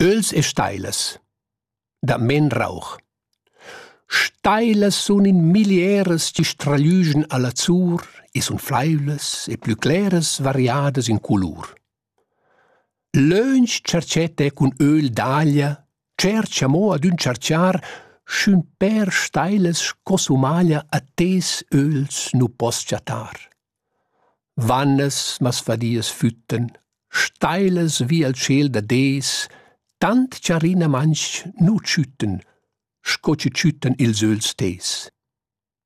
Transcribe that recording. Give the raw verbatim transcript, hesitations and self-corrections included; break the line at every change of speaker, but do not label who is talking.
Öls e steilas. Da men rauch. Steilas sun in milieras ci stragliuschen all'azur e sun fleiulas e plü claras variadas in culur. Lönch cercete cun öl d'aglia, cercia mo ad un cerciar schün per steilas scosumaglia a tes öls nu pos chatar. Vannas mas fadias fütten, steilas wie al ciel da des, tant charina manch nu ciütten, sco ci ciütten ils öls tes.